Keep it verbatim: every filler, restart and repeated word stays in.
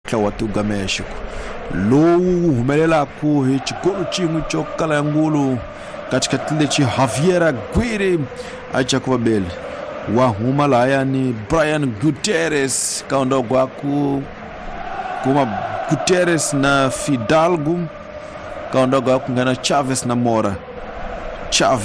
tlawatuga Mexico lowu humelela ku hi chigolo chin'we cho kala ya ngulu katika tilechi Javier Aguirre acha kubabeli wa huma layani Brian Gutierrez kaondogwa ku kuma Gutierrez na Fidalgo kaondogwa ku ngana Chavez na Mora Chavez